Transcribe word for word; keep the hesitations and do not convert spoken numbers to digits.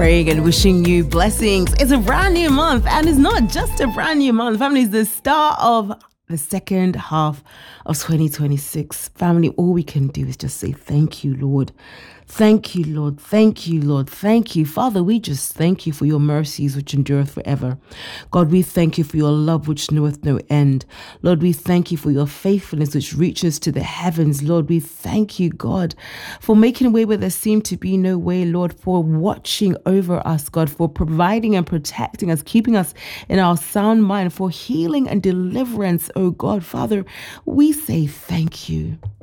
praying and wishing you blessings. It's a brand new month, and it's not just a brand new month. Family, it's the start of the second half of twenty twenty-six. Family, all we can do is just say thank you, Lord. Thank you, Lord. Thank you, Lord. Thank you. Father, we just thank you for your mercies which endureth forever. God, we thank you for your love which knoweth no end. Lord, we thank you for your faithfulness which reaches to the heavens. Lord, we thank you, God, for making a way where there seemed to be no way. Lord, for watching over us, God, for providing and protecting us, keeping us in our sound mind, for healing and deliverance, oh God. Father, we say thank you.